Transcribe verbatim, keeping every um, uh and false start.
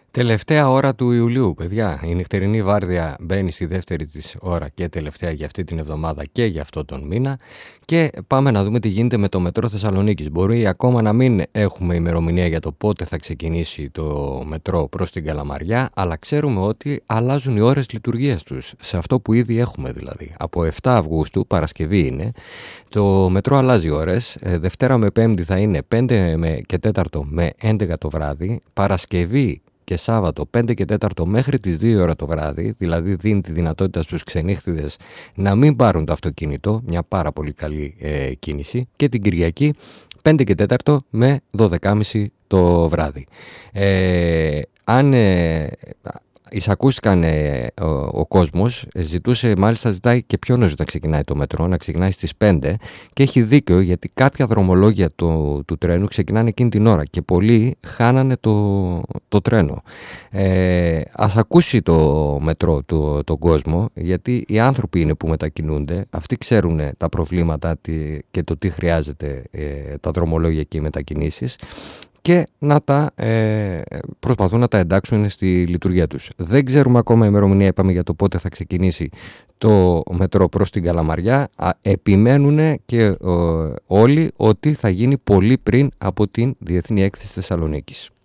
Τελευταία ώρα του Ιουλίου, παιδιά. Η νυχτερινή βάρδια μπαίνει στη δεύτερη της ώρα και τελευταία για αυτή την εβδομάδα και για αυτό τον μήνα. Και πάμε να δούμε τι γίνεται με το μετρό Θεσσαλονίκης. Μπορεί ακόμα να μην έχουμε ημερομηνία για το πότε θα ξεκινήσει το μετρό προς την Καλαμαριά, αλλά ξέρουμε ότι αλλάζουν οι ώρες λειτουργίας τους. Σε αυτό που ήδη έχουμε δηλαδή. Από επτά Αυγούστου, Παρασκευή είναι, το μετρό αλλάζει ώρες. Δευτέρα με Πέμπτη θα είναι πέντε και τέταρτο με έντεκα το βράδυ. Παρασκευή και Σάββατο πέντε και τέταρτο μέχρι τις δύο ώρα το βράδυ, δηλαδή δίνει τη δυνατότητα στους ξενύχτιδες να μην πάρουν το αυτοκίνητο, μια πάρα πολύ καλή ε, κίνηση, και την Κυριακή πέντε και τέταρτο με δώδεκα και μισή το βράδυ. Ε, αν ε, εισακούστηκαν ε, ο, ο κόσμος, ζητούσε, μάλιστα ζητάει και πιο νωρίς να ξεκινάει το μετρό, να ξεκινάει στις πέντε, και έχει δίκιο, γιατί κάποια δρομολόγια του, του τρένου ξεκινάνε εκείνη την ώρα και πολλοί χάνανε το, το τρένο. Ε, ας ακούσει το μετρό το, τον κόσμο, γιατί οι άνθρωποι είναι που μετακινούνται, αυτοί ξέρουν τα προβλήματα και το τι χρειάζεται, ε, τα δρομολόγια και οι μετακινήσεις, και να τα ε, προσπαθούν να τα εντάξουν στη λειτουργία τους. Δεν ξέρουμε ακόμα ημερομηνία, είπαμε, για το πότε θα ξεκινήσει το μετρό προς την Καλαμαριά. Επιμένουν και ε, όλοι ότι θα γίνει πολύ πριν από την Διεθνή Έκθεση Θεσσαλονίκης.